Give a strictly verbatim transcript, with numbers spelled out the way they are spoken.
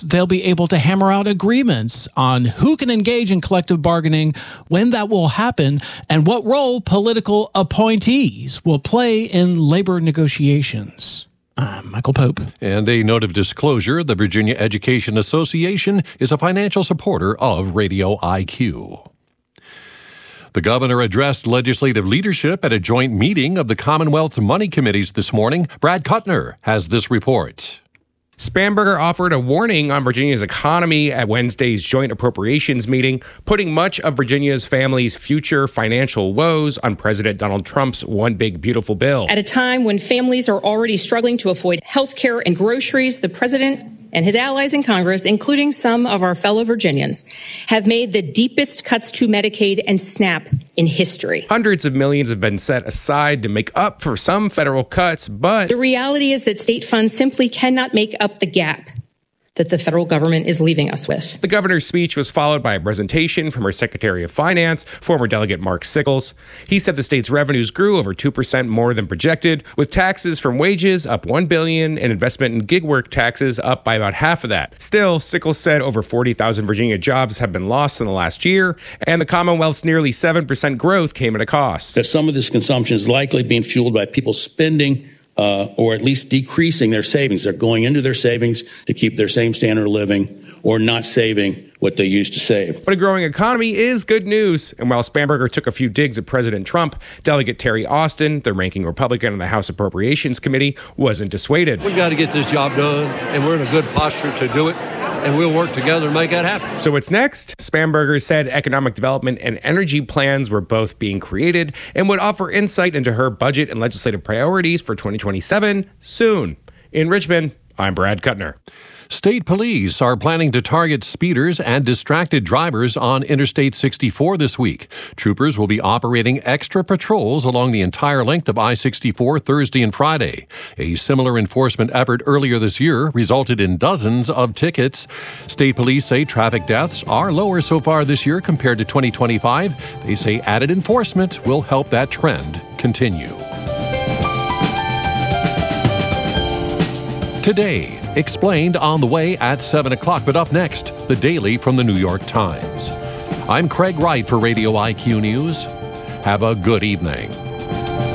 they'll be able to hammer out agreements on who can engage in collective bargaining, when that will happen, and what role political appointees will play in labor negotiations. I'm Michael Pope. And a note of disclosure, the Virginia Education Association is a financial supporter of Radio I Q. The governor addressed legislative leadership at a joint meeting of the Commonwealth Money Committees this morning. Brad Kuttner has this report. Spanberger offered a warning on Virginia's economy at Wednesday's joint appropriations meeting, putting much of Virginia's families' future financial woes on President Donald Trump's One Big Beautiful Bill. At a time when families are already struggling to avoid health care and groceries, the president and his allies in Congress, including some of our fellow Virginians, have made the deepest cuts to Medicaid and SNAP in history. Hundreds of millions have been set aside to make up for some federal cuts, but the reality is that state funds simply cannot make up the gap that the federal government is leaving us with. The governor's speech was followed by a presentation from her Secretary of Finance, former Delegate Mark Sickles. He said the state's revenues grew over two percent more than projected, with taxes from wages up one billion dollars and investment in gig work taxes up by about half of that. Still, Sickles said over forty thousand Virginia jobs have been lost in the last year, and the Commonwealth's nearly seven percent growth came at a cost. That some of this consumption is likely being fueled by people spending Uh, or at least decreasing their savings. They're going into their savings to keep their same standard of living or not saving what they used to save. But a growing economy is good news. And while Spanberger took a few digs at President Trump, Delegate Terry Austin, the ranking Republican on the House Appropriations Committee, wasn't dissuaded. We've got to get this job done, and we're in a good posture to do it, and we'll work together to make that happen. So what's next? Spanberger said economic development and energy plans were both being created and would offer insight into her budget and legislative priorities for twenty twenty-seven soon. In Richmond, I'm Brad Kuttner. State police are planning to target speeders and distracted drivers on Interstate sixty-four this week. Troopers will be operating extra patrols along the entire length of I sixty-four Thursday and Friday. A similar enforcement effort earlier this year resulted in dozens of tickets. State police say traffic deaths are lower so far this year compared to twenty twenty-five. They say added enforcement will help that trend continue. Today, explained on the way at seven o'clock. But up next, the Daily from the New York Times. I'm Craig Wright for Radio I Q News. Have a good evening.